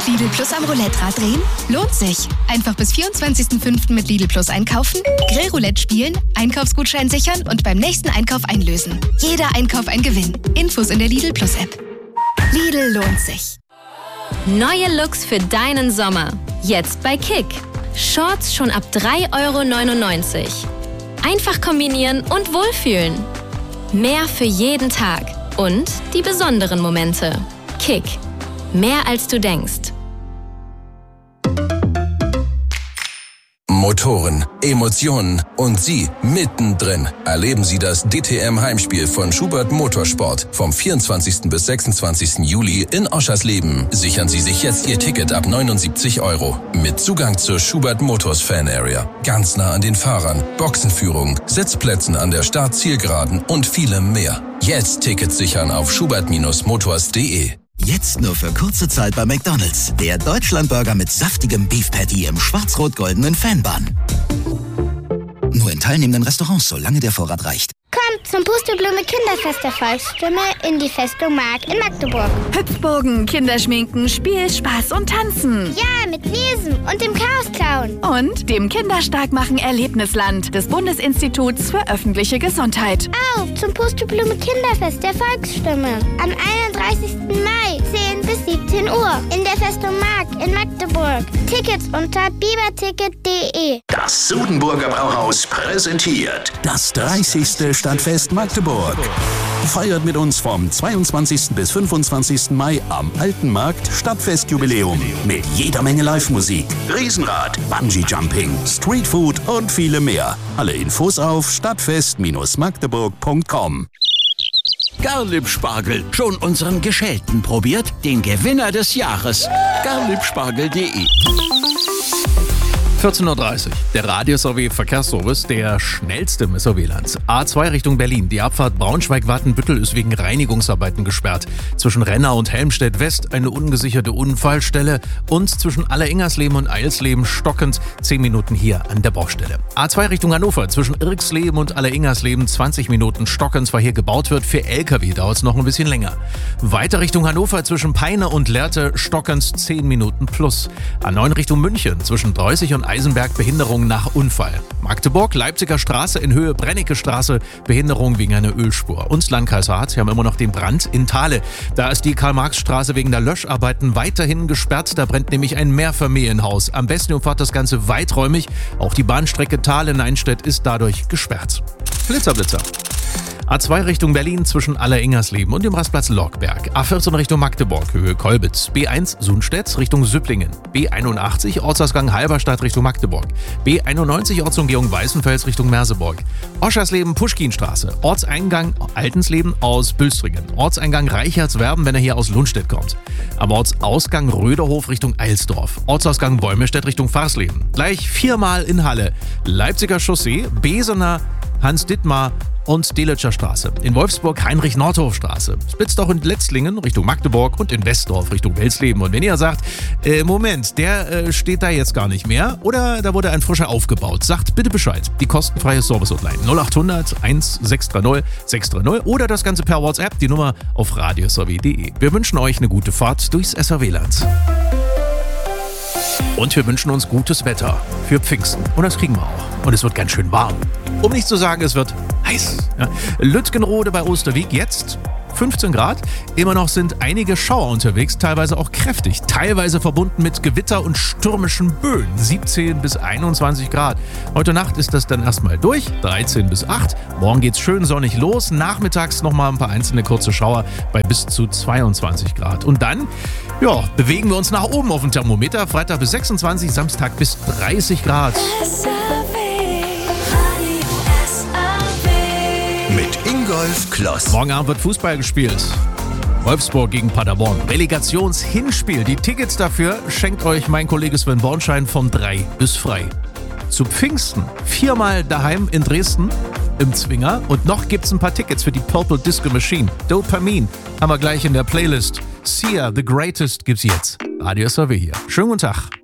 Lidl Plus am Roulette-Rad drehen? Lohnt sich. Einfach bis 24.05. mit Lidl Plus einkaufen, Grillroulette spielen, Einkaufsgutschein sichern und beim nächsten Einkauf einlösen. Jeder Einkauf ein Gewinn. Infos in der Lidl Plus App. Lidl lohnt sich. Neue Looks für deinen Sommer. Jetzt bei Kick. Shorts schon ab 3,99 €. Einfach kombinieren und wohlfühlen. Mehr für jeden Tag. Und die besonderen Momente. Kick. Mehr als du denkst. Motoren, Emotionen und Sie mittendrin. Erleben Sie das DTM-Heimspiel von Schubert Motorsport vom 24. bis 26. Juli in Oschersleben. Sichern Sie sich jetzt Ihr Ticket ab 79 € mit Zugang zur Schubert Motors Fan Area. Ganz nah an den Fahrern, Boxenführung, Sitzplätzen an der Start-Zielgeraden und vielem mehr. Jetzt Tickets sichern auf schubert-motors.de. Jetzt nur für kurze Zeit bei McDonald's. Der Deutschlandburger mit saftigem Beef Patty im schwarz-rot-goldenen Fanbun. Nur in teilnehmenden Restaurants, solange der Vorrat reicht. Kommt zum Pusteblume Kinderfest der Volksstimme in die Festung Mark in Magdeburg. Hüpfburgen, Kinderschminken, Spiel, Spaß und Tanzen. Ja, mit Lesen und dem Chaos-Clown. Und dem Kinderstarkmachen-Erlebnisland des Bundesinstituts für öffentliche Gesundheit. Auf zum Pusteblume Kinderfest der Volksstimme am 31. Mai, 10 bis 17 Uhr in der Festung Mark in Magdeburg. Tickets unter biberticket.de. Das Sudenburger Brauhaus präsentiert das 30. Stadtfest Magdeburg. Feiert mit uns vom 22. bis 25. Mai am Alten Markt Stadtfestjubiläum mit jeder Menge Live-Musik, Riesenrad, Bungee-Jumping, Streetfood und viele mehr. Alle Infos auf stadtfest-magdeburg.com. Garlib-Spargel, schon unseren Geschälten probiert? Den Gewinner des Jahres. Garlib-Spargel.de. 14:30 Uhr. Der Radio-SRW-Verkehrsservice, der schnellste im SRW-Land. A2 Richtung Berlin. Die Abfahrt Braunschweig-Wattenbüttel ist wegen Reinigungsarbeiten gesperrt. Zwischen Renna und Helmstedt-West eine ungesicherte Unfallstelle und zwischen Alleringersleben und Eilsleben stockend 10 Minuten hier an der Baustelle. A2 Richtung Hannover. Zwischen Irksleben und Alleringersleben 20 Minuten stockend, weil hier gebaut wird. Für LKW dauert es noch ein bisschen länger. Weiter Richtung Hannover. Zwischen Peine und Lehrte stockend 10 Minuten plus. A9 Richtung München. Zwischen 30 und Eisenberg Behinderung nach Unfall. Magdeburg, Leipziger Straße in Höhe Brennecke Straße, Behinderung wegen einer Ölspur. Und Landkreis Harz, wir haben immer noch den Brand in Thale. Da ist die Karl-Marx-Straße wegen der Löscharbeiten weiterhin gesperrt. Da brennt nämlich ein Mehrfamilienhaus. Am besten umfahrt das Ganze weiträumig. Auch die Bahnstrecke Thale-Neinstedt ist dadurch gesperrt. Blitzer. A2 Richtung Berlin zwischen Alleringersleben und dem Rastplatz Lockberg. A14 Richtung Magdeburg, Höhe Kolbitz. B1 Sundstedt Richtung Süpplingen. B81 Ortsausgang Halberstadt Richtung Magdeburg. B91 Ortsumgehung Weißenfels Richtung Merseburg. Oschersleben Puschkinstraße. Ortseingang Altensleben aus Bülstringen. Ortseingang Reichertswerben, wenn er hier aus Lundstedt kommt. Am Ortsausgang Röderhof Richtung Eilsdorf. Ortsausgang Bäumestedt Richtung Farsleben. Gleich 4-mal in Halle. Leipziger Chaussee, Besener Hans-Dittmar und Delitscher Straße. In Wolfsburg Heinrich-Nordhof-Straße. Splitzdorf und Letzlingen Richtung Magdeburg und in Westdorf Richtung Welsleben. Und wenn ihr sagt, Moment, der steht da jetzt gar nicht mehr oder da wurde ein frischer aufgebaut, sagt bitte Bescheid. Die kostenfreie Service-Hotline 0800 1630 630 oder das Ganze per WhatsApp, die Nummer auf radiosrw.de. Wir wünschen euch eine gute Fahrt durchs SRW-Land. Und wir wünschen uns gutes Wetter für Pfingsten. Und das kriegen wir auch. Und es wird ganz schön warm. Um nicht zu sagen, es wird heiß. Ja. Lütgenrode bei Osterwieck jetzt 15 Grad. Immer noch sind einige Schauer unterwegs, teilweise auch kräftig. Teilweise verbunden mit Gewitter und stürmischen Böen. 17 bis 21 Grad. Heute Nacht ist das dann erstmal durch. 13 bis 8. Morgen geht's schön sonnig los. Nachmittags nochmal ein paar einzelne kurze Schauer bei bis zu 22 Grad. Und dann, bewegen wir uns nach oben auf dem Thermometer. Freitag bis 26, Samstag bis 30 Grad. Mit Ingolf Kloss. Morgen Abend wird Fußball gespielt. Wolfsburg gegen Paderborn. Relegationshinspiel. Die Tickets dafür schenkt euch mein Kollege Sven Bornschein von 3 bis frei. Zu Pfingsten 4-mal daheim in Dresden im Zwinger. Und noch gibt's ein paar Tickets für die Purple Disco Machine. Dopamin haben wir gleich in der Playlist. Sia, The Greatest gibt's jetzt. Radio SRW hier. Schönen guten Tag.